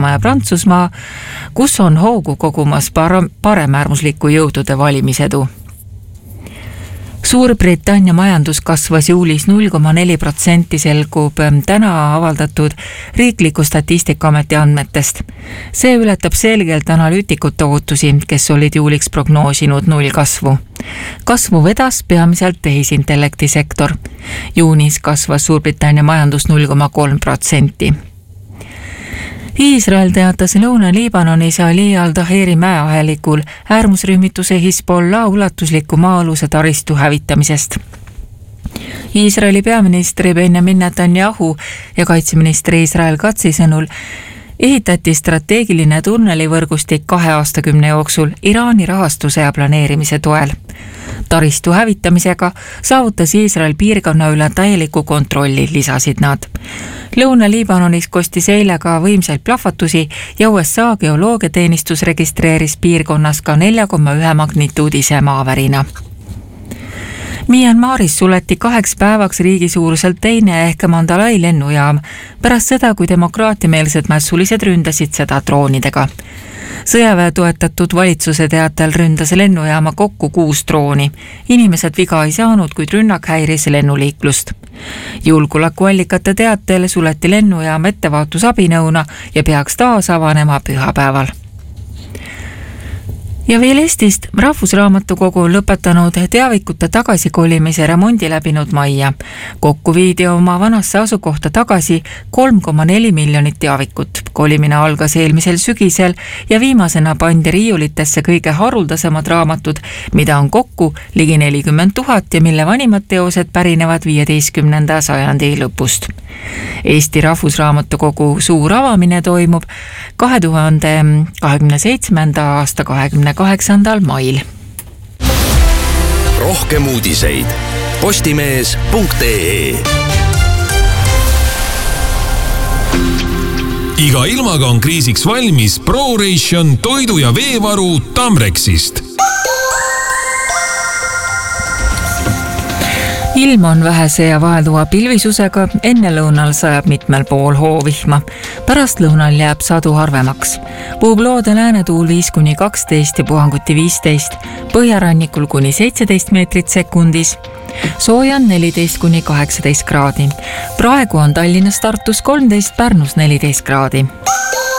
Saksamaa ja Prantsusmaa, kus on hoogu kogumas paremäärmusliku jõudude valimisedu. Suurbritannia majandus kasvas juulis 0,4%, selgub täna avaldatud riikliku statistikaameti andmetest. See ületab selgelt analüütikute ootusi, kes olid juuliks prognoosinud 0 kasvu. Kasvu vedas peamiselt tehisintellekti sektor. Juunis kasvas Suurbritannia majandus 0,3%. Iisrael teatas Lõuna-Liibanonis Ali al-Tahiri mäeahelikul äärmusrühmituse Hezbollah ulatusliku maa-aluse taristu hävitamisest. Iisraeli peaministri Benjamin Netanyahu ja kaitseministri Israel Katzi sõnul ehitati strateegiline tunnelivõrgustik 2 aastakümne jooksul Iraani rahastuse ja planeerimise toel. Taristu hävitamisega saavutas Iisrael piirkonna üle täieliku kontrolli, lisasid nad. Lõuna-Liibanonis kostis eile ka võimsaid plahvatusi ja USA geoloogiateenistus registreeris piirkonnas ka 4,1 magnituudise maavärina. Myanmaris suleti 2 päevaks riigi suuruselt teine ehk Mandalay lennujaam pärast seda, kui demokraatiameelsed mässulised ründasid seda droonidega. Sõjaväe toetatud valitsuse teatel ründas lennujaama kokku 6 drooni. Inimesed viga ei saanud, kuid rünnak häiris lennuliiklust. Julgeolekuallikate teatel suleti lennujaam ettevaatusabinõuna ja peaks taas avanema pühapäeval. Ja veel Eestist, Rahvusraamatukogu on lõpetanud teavikute tagasikolimise remondi läbinud majja. Kokku viidi oma vanasse asukohta tagasi 3,4 miljonit teavikut. Kolimine algas eelmisel sügisel ja viimasena pandi riiulitesse kõige haruldasemad raamatud, mida on kokku ligi 40 000 ja mille vanimad teosed pärinevad 15. sajandi lõpust. Eesti Rahvusraamatukogu suur avamine toimub 2027. aasta 28. mail. Rohkem uudiseid postimees.ee. Iga ilmaga on kriisiks valmis ProRation toidu- ja veevaru Tamrexist. Ilm on vähese ja vahelduva pilvisusega, enne lõunal sajab mitmel pool hoovihma. Pärast lõunal jääb sadu harvemaks. Puhub loode läänetuul 5-12 ja puhanguti 15, põhjarannikul kuni 17 meetrit sekundis. Sooja on 14-18 kraadi. Praegu on Tallinnas, Tartus 13, Pärnus 14 kraadi.